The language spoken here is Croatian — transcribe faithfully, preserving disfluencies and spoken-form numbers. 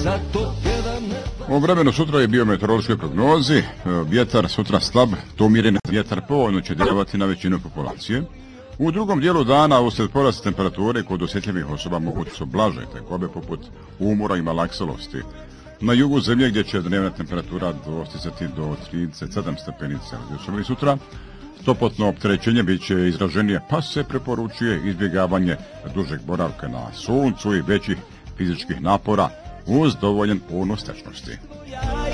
U vremenu sutra je bio meteorološkoj prognozi, vjetar sutra slab, to umjeren vjetar povoljno će djelovati na većinu populacije. U drugom dijelu dana, usred porasta temperature, kod osjetljivih osoba moguće su blaže tegobe poput umora i malaksalosti. Na jugu zemlje gdje će dnevna temperatura dostizati do trideset sedam stepeni Celzijusa i sutra, toplotno opterećenje bit će izraženije, pa se preporučuje izbjegavanje dužeg boravka na suncu i većih fizičkih napora uz dovoljan unos tečnosti.